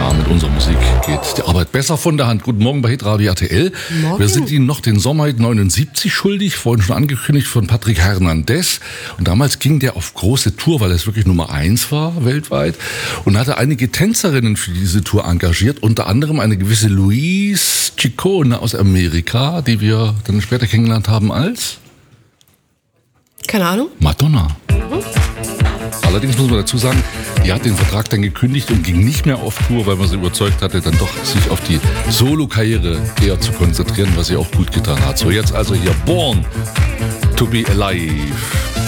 Ja, mit unserer Musik geht die Arbeit besser von der Hand. Guten Morgen bei Hitradio RTL. Morgen. Wir sind Ihnen noch den Sommerhit 79 schuldig, vorhin schon angekündigt von Patrick Hernandez. Und damals ging der auf große Tour, weil es wirklich Nummer 1 war weltweit. Und hatte einige Tänzerinnen für diese Tour engagiert, unter anderem eine gewisse Louise Ciccone aus Amerika, die wir dann später kennengelernt haben als... Keine Ahnung. Madonna. Allerdings muss man dazu sagen, die hat den Vertrag dann gekündigt und ging nicht mehr auf Tour, weil man sie überzeugt hatte, dann doch sich auf die Solo-Karriere eher zu konzentrieren, was sie auch gut getan hat. So, jetzt also hier Born to be Alive.